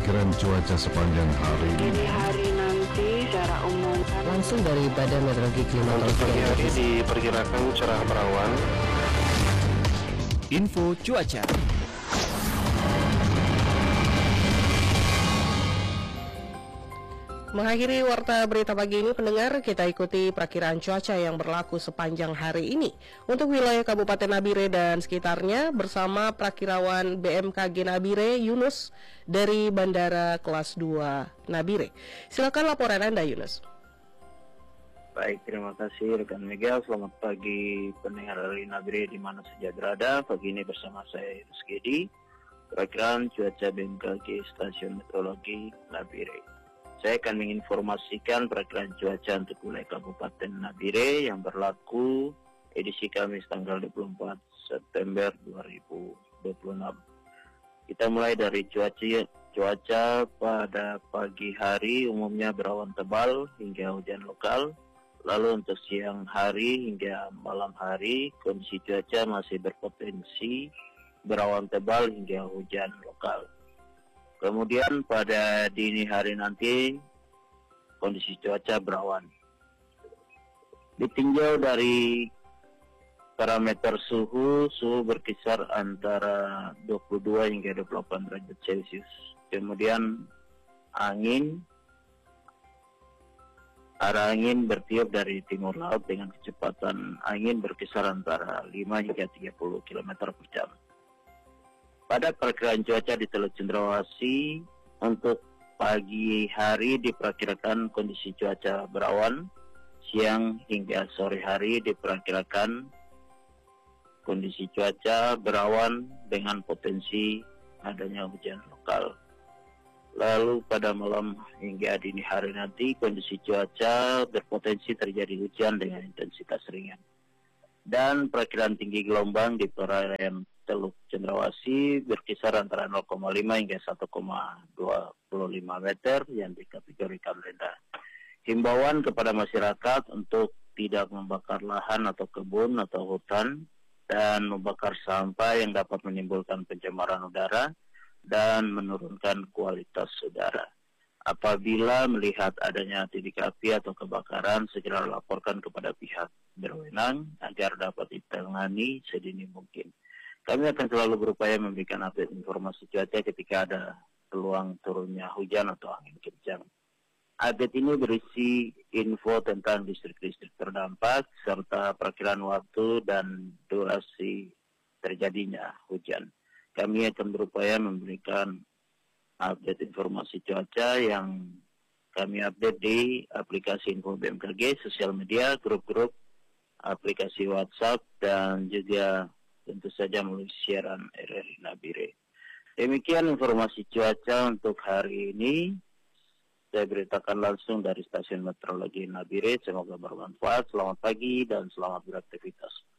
Perakiran cuaca sepanjang hari. Dini hari nanti secara umum langsung dari Badan Meteorologi Untuk pagi hari diperkirakan cerah berawan. Info cuaca. Mengakhiri warta berita pagi ini, pendengar, kita ikuti perakiraan cuaca yang berlaku sepanjang hari ini untuk wilayah Kabupaten Nabire dan sekitarnya bersama Prakirawan BMKG Nabire Yunus dari Bandara Kelas 2 Nabire. Silakan laporan Anda, Yunus. Baik, terima kasih rekan Mega. Selamat pagi pendengar dari Nabire di mana saja berada. Pagi ini bersama saya Rizky, perakiraan cuaca BMKG Stasiun Meteorologi Nabire. Saya akan menginformasikan perakiraan cuaca untuk wilayah Kabupaten Nabire yang berlaku edisi Kamis tanggal 24 September 2026. Kita mulai dari cuaca pada pagi hari umumnya berawan tebal hingga hujan lokal. Lalu untuk siang hari hingga malam hari kondisi cuaca masih berpotensi berawan tebal hingga hujan lokal. Kemudian pada dini hari nanti kondisi cuaca berawan. Ditinjau dari parameter suhu berkisar antara 22 hingga 28 derajat Celcius. Kemudian arah angin bertiup dari timur laut dengan kecepatan angin berkisar antara 5 hingga 30 km per jam. Pada perkiraan cuaca di Teluk Cendrawasih untuk pagi hari diperkirakan kondisi cuaca berawan, siang hingga sore hari diperkirakan kondisi cuaca berawan dengan potensi adanya hujan lokal. Lalu pada malam hingga dini hari nanti kondisi cuaca berpotensi terjadi hujan dengan intensitas ringan. Dan perkiraan tinggi gelombang di perairan Teluk Cendrawasih berkisar antara 0,5 hingga 1,25 meter yang dikategorikan rendah. Himbauan kepada masyarakat untuk tidak membakar lahan atau kebun atau hutan dan membakar sampah yang dapat menimbulkan pencemaran udara dan menurunkan kualitas udara. Apabila melihat adanya titik api atau kebakaran, segera laporkan kepada pihak berwenang agar dapat ditangani sedini mungkin. Kami akan selalu berupaya memberikan update informasi cuaca ketika ada peluang turunnya hujan atau angin kencang. Update ini berisi info tentang distrik-distrik terdampak serta perkiraan waktu dan durasi terjadinya hujan. Kami akan berupaya memberikan update informasi cuaca yang kami update di aplikasi Info BMKG, sosial media, grup-grup, aplikasi WhatsApp, dan juga tentu saja melalui siaran RRI Nabire. Demikian informasi cuaca untuk hari ini. Saya beritakan langsung dari Stasiun Meteorologi Nabire. Semoga bermanfaat. Selamat pagi dan selamat beraktivitas.